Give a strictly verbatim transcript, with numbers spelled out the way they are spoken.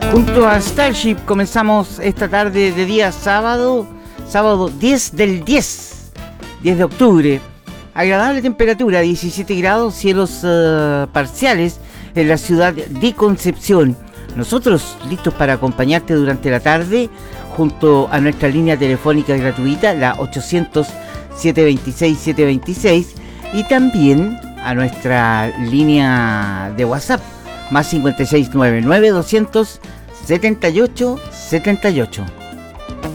Junto a Starship comenzamos esta tarde de día sábado, sábado diez del diez, diez de octubre. Agradable temperatura, diecisiete grados, cielos uh, parciales en la ciudad de Concepción. Nosotros listos para acompañarte durante la tarde junto a nuestra línea telefónica gratuita, la ochocientos, setecientos veintiséis, setecientos veintiséis, y también a nuestra línea de WhatsApp, más cincuenta y seis noventa y nueve, doscientos setenta y ocho setenta y ocho.